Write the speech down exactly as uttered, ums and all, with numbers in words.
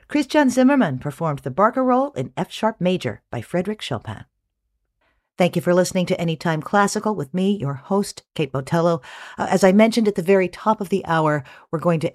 Christian Zimmermann performed the Barcarolle in F-sharp major by Frédéric Chopin. Thank you for listening to Anytime Classical with me, your host, Kate Botello. Uh, as I mentioned at the very top of the hour, we're going to